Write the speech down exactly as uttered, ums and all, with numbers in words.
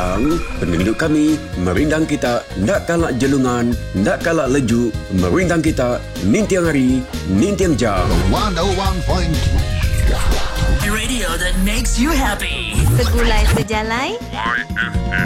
Jang, penduduk kami, merindang kita, ndak kalak jelungan, ndak kalak lejuk, merindang kita, nintiang hari, nintiang jam. one oh one point three Radio that makes you happy. Segulai sejalai Y F M